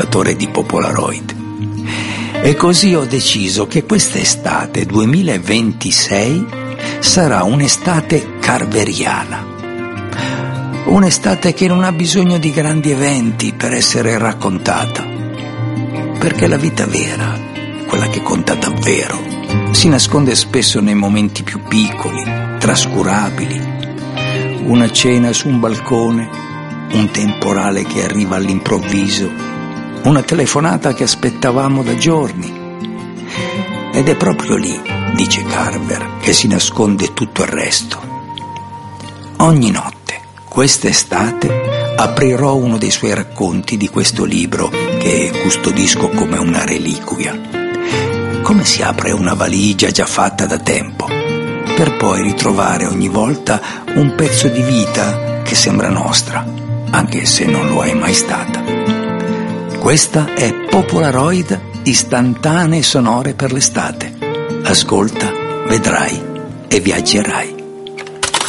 fondatore di Polaroid. E così ho deciso che quest'estate 2026 sarà un'estate carveriana. Un'estate che non ha bisogno di grandi eventi per essere raccontata. Perché la vita vera, quella che conta davvero, si nasconde spesso nei momenti più piccoli, trascurabili. Una cena su un balcone, un temporale che arriva all'improvviso, una telefonata che aspettavamo da giorni. Ed è proprio lì, dice Carver, che si nasconde tutto il resto. Ogni notte, quest'estate, aprirò uno dei suoi racconti di questo libro che custodisco come una reliquia. Come si apre una valigia già fatta da tempo, per poi ritrovare ogni volta un pezzo di vita che sembra nostra, anche se non lo è mai stata. Questa è Polaroid, istantanee sonore per l'estate. Ascolta, vedrai e viaggerai.